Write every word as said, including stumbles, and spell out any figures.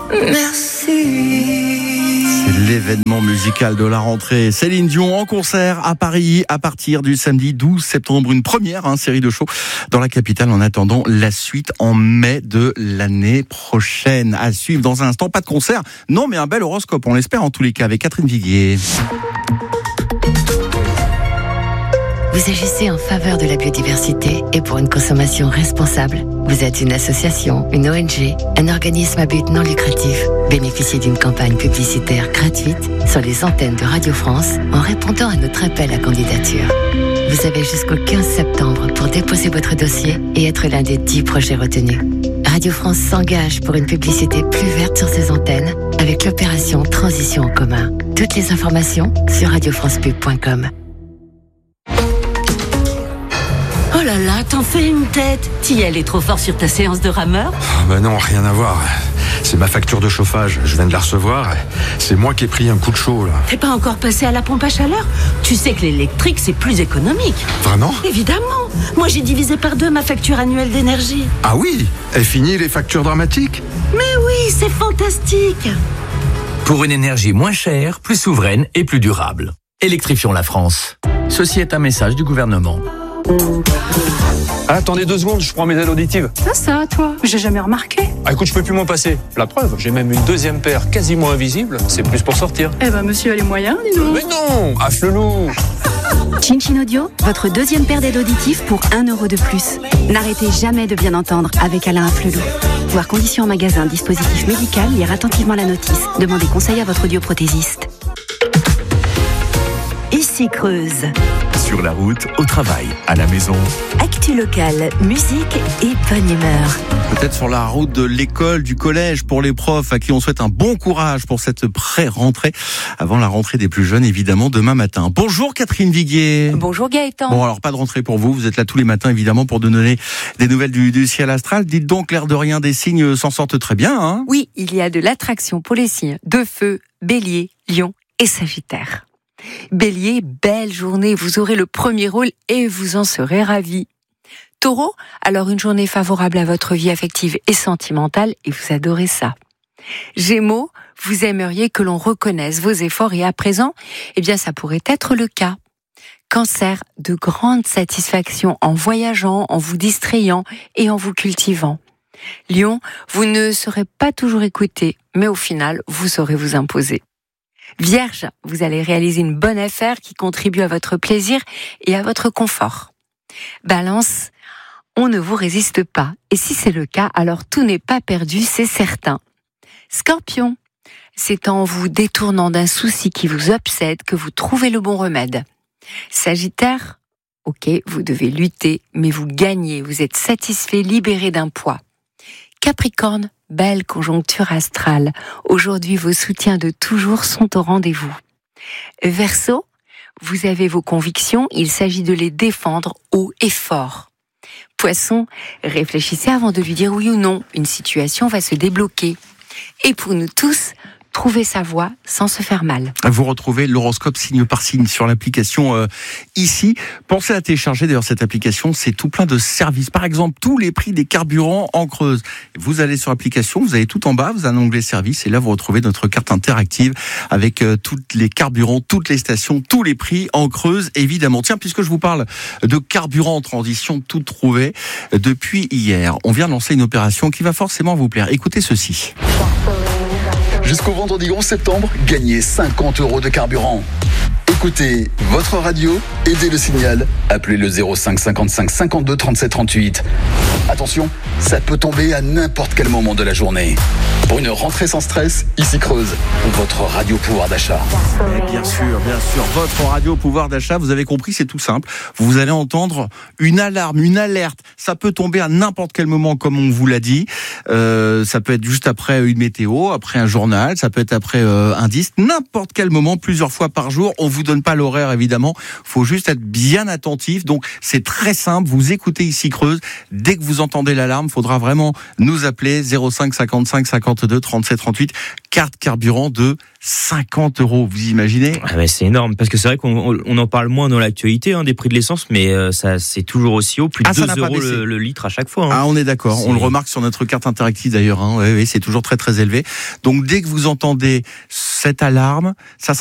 Merci. C'est l'événement musical de la rentrée. Céline Dion en concert à Paris à partir du samedi douze septembre. Une première hein, série de shows dans la capitale en attendant la suite en mai de l'année prochaine. À suivre dans un instant. Pas de concert, non mais un bel horoscope. On l'espère en tous les cas avec Catherine Viguier. Vous agissez en faveur de la biodiversité et pour une consommation responsable. Vous êtes une association, une O N G, un organisme à but non lucratif. Bénéficiez d'une campagne publicitaire gratuite sur les antennes de Radio France en répondant à notre appel à candidature. Vous avez jusqu'au quinze septembre pour déposer votre dossier et être l'un des dix projets retenus. Radio France s'engage pour une publicité plus verte sur ses antennes avec l'opération Transition en commun. Toutes les informations sur radio france pub point com. Oh là là, t'en fais une tête. T'y allais trop fort sur ta séance de rameur ? Oh bah non, rien à voir. C'est ma facture de chauffage, je viens de la recevoir. C'est moi qui ai pris un coup de chaud là. T'es pas encore passé à la pompe à chaleur ? Tu sais que l'électrique c'est plus économique. Vraiment ? Évidemment. Moi j'ai divisé par deux ma facture annuelle d'énergie. Ah oui ? Est fini les factures dramatiques ? Mais oui, c'est fantastique. Pour une énergie moins chère, plus souveraine et plus durable. Électrifions la France. Ceci est un message du gouvernement. Ah, attendez deux secondes, je prends mes aides auditives. Ça, ça, toi, j'ai jamais remarqué. Ah, écoute, je peux plus m'en passer. La preuve, j'ai même une deuxième paire quasiment invisible. C'est plus pour sortir. Eh ben, monsieur a les moyens, dis donc. Mais non, affle-loup. Chin-Chin Audio, votre deuxième paire d'aides auditives pour un euro de plus. N'arrêtez jamais de bien entendre avec Alain Afflelou. Voir conditions en magasin, dispositif médical, lire attentivement la notice. Demandez conseil à votre audioprothésiste. Ici Creuse. Sur la route, au travail, à la maison. Actu locale, musique et bonne humeur. Peut-être sur la route de l'école, du collège, pour les profs à qui on souhaite un bon courage pour cette pré-rentrée, avant la rentrée des plus jeunes, évidemment, demain matin. Bonjour Catherine Viguier. Bonjour Gaëtan. Bon, alors pas de rentrée pour vous, vous êtes là tous les matins, évidemment, pour nous donner des nouvelles du, du ciel astral. Dites donc, l'air de rien, des signes s'en sortent très bien, hein ? Oui, il y a de l'attraction pour les signes de feu, bélier, lion et sagittaire. Bélier, belle journée, vous aurez le premier rôle et vous en serez ravis. Taureau, alors une journée favorable à votre vie affective et sentimentale et vous adorez ça. Gémeaux, vous aimeriez que l'on reconnaisse vos efforts et à présent, eh bien ça pourrait être le cas. Cancer, de grandes satisfactions en voyageant, en vous distrayant et en vous cultivant. Lion, vous ne serez pas toujours écouté, mais au final, vous saurez vous imposer. Vierge, vous allez réaliser une bonne affaire qui contribue à votre plaisir et à votre confort. Balance, on ne vous résiste pas. Et si c'est le cas, alors tout n'est pas perdu, c'est certain. Scorpion, c'est en vous détournant d'un souci qui vous obsède que vous trouvez le bon remède. Sagittaire, ok, vous devez lutter, mais vous gagnez, vous êtes satisfait, libéré d'un poids. Capricorne, belle conjoncture astrale. Aujourd'hui, vos soutiens de toujours sont au rendez-vous. Verseau, vous avez vos convictions, il s'agit de les défendre haut et fort. Poisson, réfléchissez avant de lui dire oui ou non, une situation va se débloquer. Et pour nous tous, trouver sa voie sans se faire mal. Vous retrouvez l'horoscope signe par signe sur l'application euh, ici. Pensez à télécharger d'ailleurs cette application, c'est tout plein de services. Par exemple, tous les prix des carburants en Creuse. Vous allez sur l'application, vous allez tout en bas, vous avez un onglet service et là vous retrouvez notre carte interactive avec euh, tous les carburants, toutes les stations, tous les prix en Creuse évidemment. Tiens, puisque je vous parle de carburant en transition tout trouvé, depuis hier, on vient de lancer une opération qui va forcément vous plaire. Écoutez ceci. Jusqu'au vendredi onze septembre, gagnez cinquante euros de carburant. Écoutez votre radio, aidez le signal, appelez le zéro cinq cinquante-cinq cinquante-deux trente-sept trente-huit. Attention, ça peut tomber à n'importe quel moment de la journée. Pour une rentrée sans stress, ici Creuse, votre radio pouvoir d'achat. Et bien sûr, bien sûr, votre radio pouvoir d'achat, vous avez compris, c'est tout simple. Vous allez entendre une alarme, une alerte. Ça peut tomber à n'importe quel moment, comme on vous l'a dit. Euh, ça peut être juste après une météo, après un journal, ça peut être après euh, un disque. N'importe quel moment, plusieurs fois par jour, on vous donne donne pas l'horaire évidemment. Faut juste être bien attentif. Donc c'est très simple. Vous écoutez ici Creuse. Dès que vous entendez l'alarme, faudra vraiment nous appeler zéro cinq cinquante-cinq cinquante-deux trente-sept trente-huit. Carte carburant de cinquante euros. Vous imaginez? Ah ben c'est énorme parce que c'est vrai qu'on on en parle moins dans l'actualité hein, des prix de l'essence, mais euh, ça c'est toujours aussi haut, plus de ah, deux euros le, le litre à chaque fois. Hein. Ah on est d'accord. C'est... On le remarque sur notre carte interactive d'ailleurs. Hein. Oui, oui, c'est toujours très très élevé. Donc dès que vous entendez cette alarme, ça sera